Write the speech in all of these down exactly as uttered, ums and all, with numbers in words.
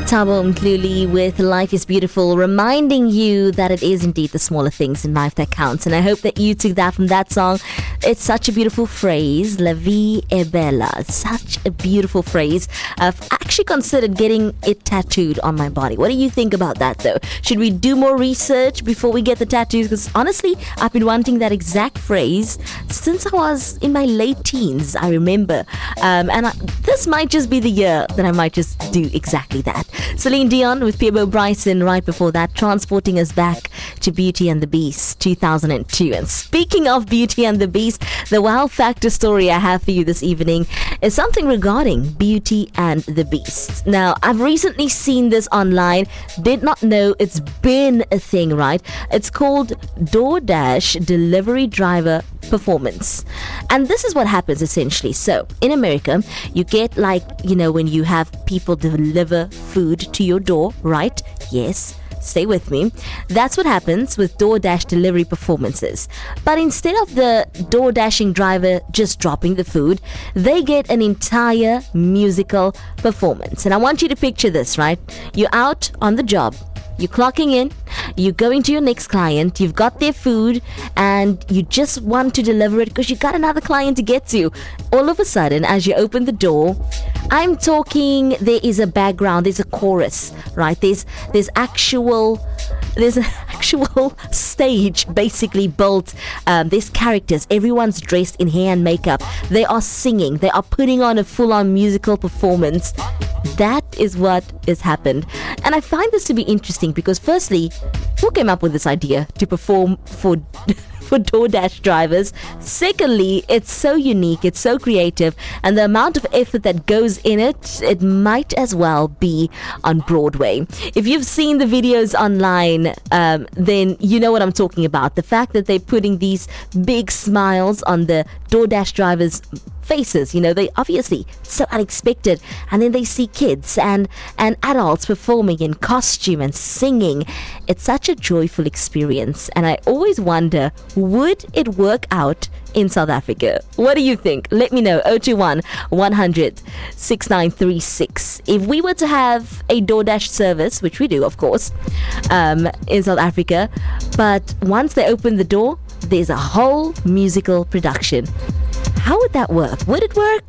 Thabo Mdluli with Life is Beautiful, reminding you that it is indeed the smaller things in life that counts. And I hope that you took that from that song. It's such a beautiful phrase, La vie est belle. Such a beautiful phrase. I've actually considered getting it tattooed on my body. What do you think about that though? Should we do more research before we get the tattoos? Because honestly, I've been wanting that exact phrase since I was in my late teens, I remember. Um, and I, this might just be the year that I might just do exactly that. Celine Dion with Peabo Bryson right before that, transporting us back to Beauty and the Beast two thousand two. And speaking of Beauty and the Beast, the wow factor story I have for you this evening is something regarding Beauty and the Beast. Now, I've recently seen this online, did not know it's been a thing, right? It's called DoorDash Delivery Driver Performance. And this is what happens essentially. So in America, you get like, you know, when you have people deliver food to your door, right? Yes. Stay with me. That's what happens with DoorDash delivery performances. But instead of the DoorDashing driver just dropping the food, they get an entire musical performance. And I want you to picture this, right? You're out on the job. You're clocking in, you're going to your next client, you've got their food, and you just want to deliver it because you got another client to get to. All of a sudden, as you open the door, I'm talking, there is a background, there's a chorus, right? There's there's actual there's an actual stage basically built. Um, there's characters, everyone's dressed in hair and makeup. They are singing, they are putting on a full-on musical performance. That is what has happened. And I find this to be interesting because firstly, who came up with this idea to perform for for DoorDash drivers? Secondly, it's so unique, it's so creative, and the amount of effort that goes in it, it might as well be on Broadway. If you've seen the videos online, um, then you know what I'm talking about. The fact that they're putting these big smiles on the DoorDash drivers' faces, you know, they obviously so unexpected, and then they see kids and and adults performing in costume and singing. It's such a joyful experience, and I always wonder, would it work out in South Africa? What do you think? Let me know. oh two one, one hundred, six nine three six. If we were to have a DoorDash service, which we do of course, um, in South Africa, but once they open the door, there's a whole musical production. How would that work? Would it work?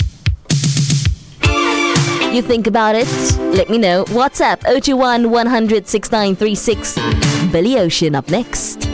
You think about it? Let me know. WhatsApp oh two one, one hundred, six nine three six. Billy Ocean up next.